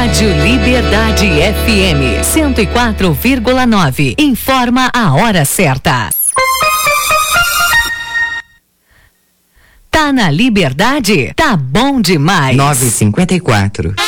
Rádio Liberdade FM 104,9. Informa a hora certa. Tá na Liberdade? Tá bom demais. 9h54.